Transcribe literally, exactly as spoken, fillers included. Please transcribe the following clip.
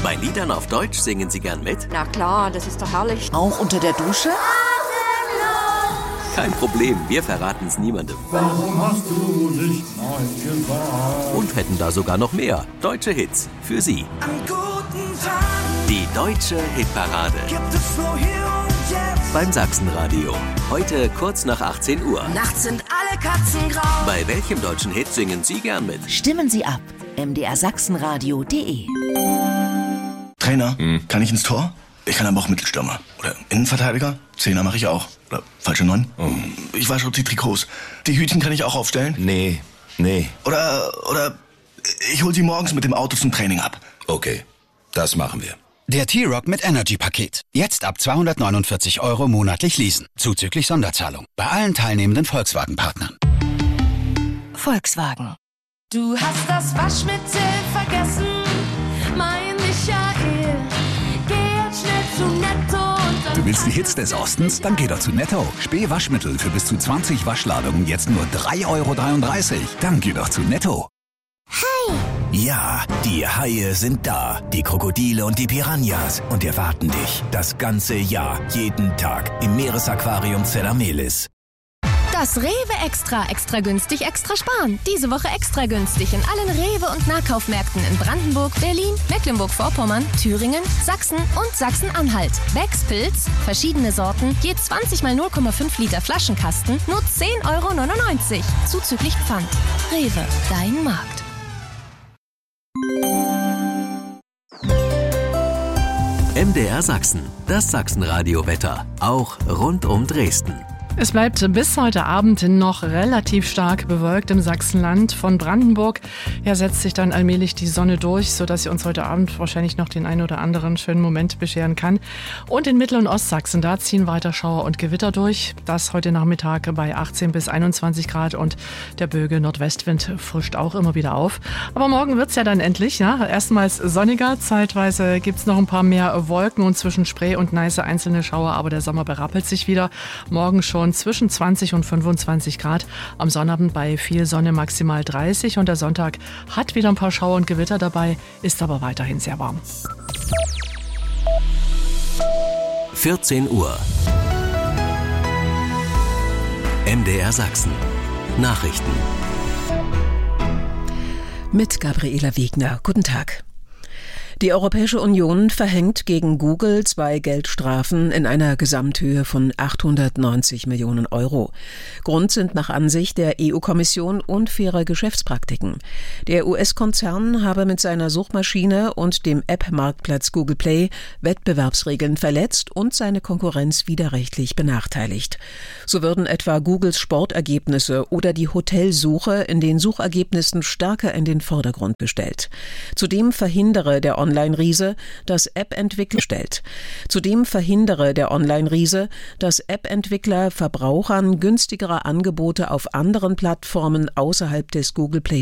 Bei Liedern auf Deutsch singen Sie gern mit? Na klar, das ist doch herrlich. Auch unter der Dusche? Kein Problem, wir verraten es niemandem. Warum hast du nicht Nein gesagt? Und hätten da sogar noch mehr deutsche Hits für Sie. An guten Tagen Die deutsche Hitparade gibt es nur hier und jetzt. beim Sachsenradio. Heute kurz nach achtzehn Uhr. Nachts sind alle Katzen grau. Bei welchem deutschen Hit singen Sie gern mit? Stimmen Sie ab. m d r sachsenradio punkt d e Trainer, kann ich ins Tor? Ich kann aber auch Mittelstürmer. Oder Innenverteidiger? Zehner mache ich auch. Oder falsche Neun? Ich wasche die Trikots. Die Hütchen kann ich auch aufstellen? Nee, nee. Oder, oder ich hol sie morgens mit dem Auto zum Training ab. Okay, das machen wir. Der T-Rock mit Energy-Paket. Jetzt ab zweihundertneunundvierzig Euro monatlich leasen. Zuzüglich Sonderzahlung. Bei allen teilnehmenden Volkswagen-Partnern. Volkswagen. Du hast das Waschmittel vergessen, mein Michael. Geh jetzt schnell zu Netto und dann... Du willst die Hits des Ostens? Dann geh doch zu Netto. Spee Waschmittel für bis zu zwanzig Waschladungen jetzt nur drei Euro dreiunddreißig. Dann geh doch zu Netto. Hi! Ja, die Haie sind da. Die Krokodile und die Piranhas. Und erwarten dich das ganze Jahr, jeden Tag im Meeresaquarium Zellamelis. Das Rewe Extra, extra günstig, extra sparen. Diese Woche extra günstig in allen Rewe- und Nahkaufmärkten in Brandenburg, Berlin, Mecklenburg-Vorpommern, Thüringen, Sachsen und Sachsen-Anhalt. Becks Pilz, verschiedene Sorten, je zwanzig mal null Komma fünf Liter Flaschenkasten, nur zehn Euro neunundneunzig. Zuzüglich Pfand. Rewe, dein Markt. M D R Sachsen, das Sachsenradio-Wetter. Auch rund um Dresden. Es bleibt bis heute Abend noch relativ stark bewölkt im Sachsenland. Von Brandenburg her setzt sich dann allmählich die Sonne durch, sodass sie uns heute Abend wahrscheinlich noch den einen oder anderen schönen Moment bescheren kann. Und in Mittel- und Ostsachsen, da ziehen weiter Schauer und Gewitter durch. Das heute Nachmittag bei achtzehn bis einundzwanzig Grad und der böige Nordwestwind frischt auch immer wieder auf. Aber morgen wird's ja dann endlich, ja, erstmals sonniger. Zeitweise gibt's noch ein paar mehr Wolken und zwischen Spree und Neiße einzelne Schauer, aber der Sommer berappelt sich wieder. Morgen schon zwischen zwanzig und fünfundzwanzig Grad. Am Sonnabend bei viel Sonne maximal dreißig und der Sonntag hat wieder ein paar Schauer und Gewitter dabei, ist aber weiterhin sehr warm. vierzehn Uhr. M D R Sachsen. Nachrichten. Mit Gabriela Wegner. Guten Tag. Die Europäische Union verhängt gegen Google zwei Geldstrafen in einer Gesamthöhe von achthundertneunzig Millionen Euro. Grund sind nach Ansicht der E U-Kommission unfaire Geschäftspraktiken. Der U S-Konzern habe mit seiner Suchmaschine und dem App-Marktplatz Google Play Wettbewerbsregeln verletzt und seine Konkurrenz widerrechtlich benachteiligt. So würden etwa Googles Sportergebnisse oder die Hotelsuche in den Suchergebnissen stärker in den Vordergrund gestellt. Zudem verhindere der Online-Riese, dass App-Entwickler stellt. Zudem verhindere der Online-Riese, dass App-Entwickler Verbrauchern günstigere Angebote auf anderen Plattformen außerhalb des Google Play